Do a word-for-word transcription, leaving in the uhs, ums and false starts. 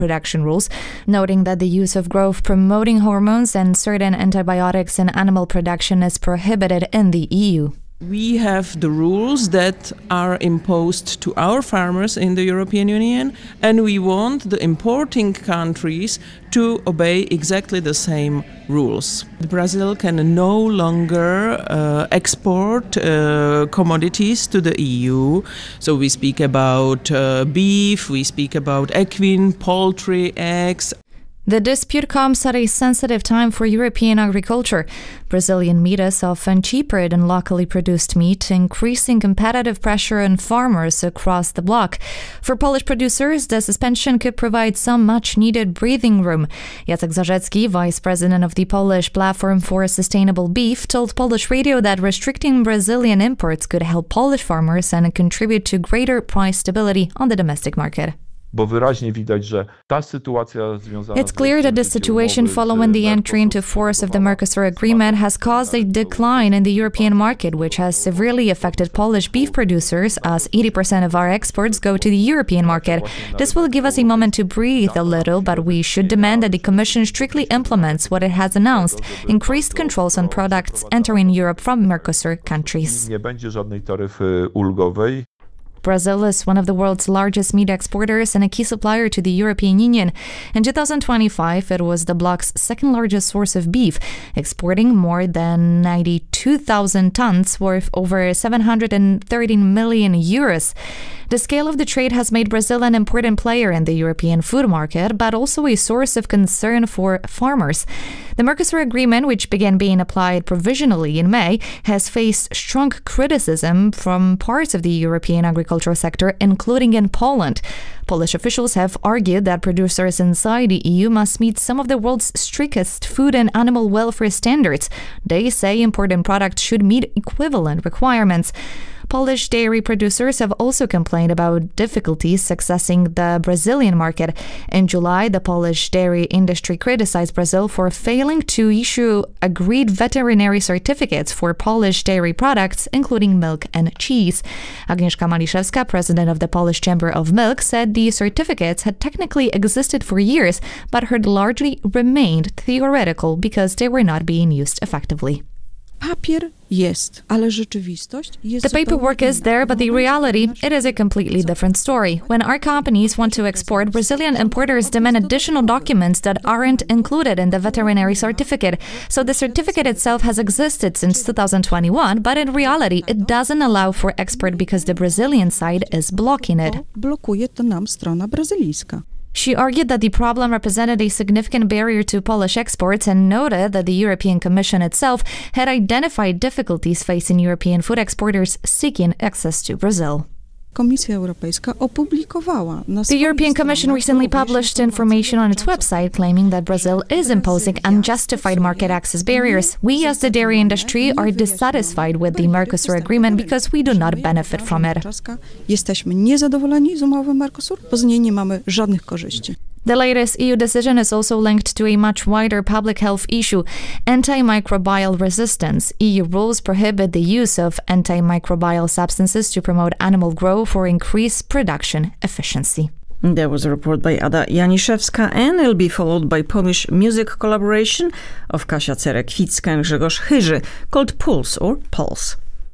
production rules, noting that the use of growth-promoting hormones and certain antibiotics in animal production is prohibited in the E U. We have the rules that are imposed to our farmers in the European Union, and we want the importing countries to obey exactly the same rules. Brazil can no longer uh, export uh, commodities to the E U. So we speak about uh, beef, we speak about equine, poultry, eggs. The dispute comes at a sensitive time for European agriculture. Brazilian meat is often cheaper than locally produced meat, increasing competitive pressure on farmers across the bloc. For Polish producers, the suspension could provide some much-needed breathing room. Jacek Zarzecki, vice president of the Polish Platform for Sustainable Beef, told Polish Radio that restricting Brazilian imports could help Polish farmers and contribute to greater price stability on the domestic market. It's clear that the situation following the entry into force of the Mercosur agreement has caused a decline in the European market, which has severely affected Polish beef producers, as eighty percent of our exports go to the European market. This will give us a moment to breathe a little, but we should demand that the Commission strictly implements what it has announced: increased controls on products entering Europe from Mercosur countries. Brazil is one of the world's largest meat exporters and a key supplier to the European Union. In two thousand twenty-five, it was the bloc's second largest source of beef, exporting more than ninety-two thousand tons worth over seven hundred thirteen million euros. The scale of the trade has made Brazil an important player in the European food market, but also a source of concern for farmers. The Mercosur agreement, which began being applied provisionally in May, has faced strong criticism from parts of the European agricultural sector, including in Poland. Polish officials have argued that producers inside the E U must meet some of the world's strictest food and animal welfare standards. They say imported products should meet equivalent requirements. Polish dairy producers have also complained about difficulties accessing the Brazilian market. In July, the Polish dairy industry criticized Brazil for failing to issue agreed veterinary certificates for Polish dairy products, including milk and cheese. Agnieszka Maliszewska, president of the Polish Chamber of Milk, said the certificates had technically existed for years, but had largely remained theoretical because they were not being used effectively. The paperwork is there, but the reality, it is a completely different story. When our companies want to export, Brazilian importers demand additional documents that aren't included in the veterinary certificate. So the certificate itself has existed since two thousand twenty-one, but in reality, it doesn't allow for export because the Brazilian side is blocking it. She argued that the problem represented a significant barrier to Polish exports and noted that the European Commission itself had identified difficulties facing European food exporters seeking access to Brazil. The European Commission recently published information on its website claiming that Brazil is imposing unjustified market access barriers. We, as the dairy industry, are dissatisfied with the Mercosur agreement because we do not benefit from it. The latest E U decision is also linked to a much wider public health issue: antimicrobial resistance. E U rules prohibit the use of antimicrobial substances to promote animal growth or increase production efficiency. There was a report by Ada Janiszewska, and it'll be followed by Polish music collaboration of Kasia Cerek-Kwicka and Grzegorz Chyży, called Pulse or Pulse.